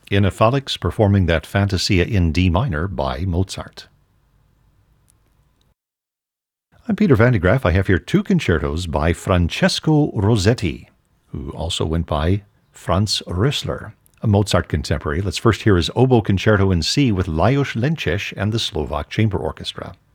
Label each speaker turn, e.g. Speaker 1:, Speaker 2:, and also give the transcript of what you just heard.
Speaker 1: Inifalix performing that Fantasia in D minor by Mozart. I'm Peter Van de Graaff. I have here two concertos by Francesco Rossetti, who also went by Franz Rösler, a Mozart contemporary. Let's first hear his oboe concerto in C with Lajos Lences and the Slovak Chamber Orchestra.